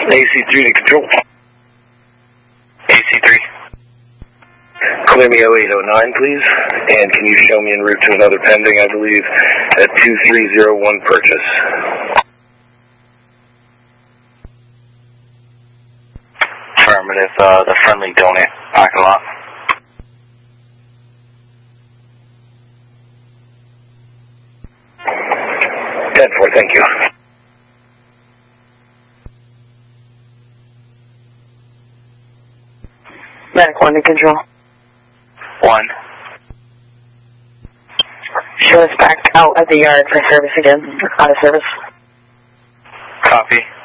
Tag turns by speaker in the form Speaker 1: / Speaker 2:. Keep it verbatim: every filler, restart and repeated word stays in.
Speaker 1: A C three to control.
Speaker 2: A C three.
Speaker 1: Clear me oh eight oh nine, please. And can you show me en route to another pending, I believe, at two three zero one purchase?
Speaker 2: Affirmative, uh, the friendly donut parking lot.
Speaker 1: ten four, thank you.
Speaker 3: Medic one to control.
Speaker 2: One.
Speaker 3: Show us back out at the yard for service again. Out of service.
Speaker 2: Copy.